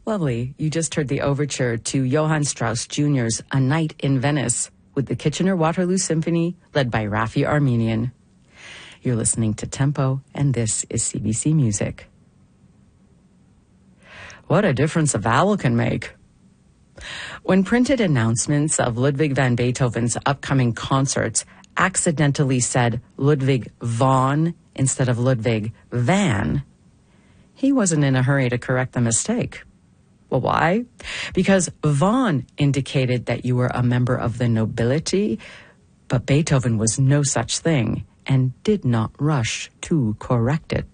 Lovely. You just heard the overture to Johann Strauss Jr.'s A Night in Venice with the Kitchener-Waterloo Symphony led by Raffi Armenian. You're listening to Tempo, and this is CBC Music. What a difference a vowel can make. When printed announcements of Ludwig van Beethoven's upcoming concerts accidentally said Ludwig von instead of Ludwig van, he wasn't in a hurry to correct the mistake. Well, why? Because von indicated that you were a member of the nobility, but Beethoven was no such thing and did not rush to correct it.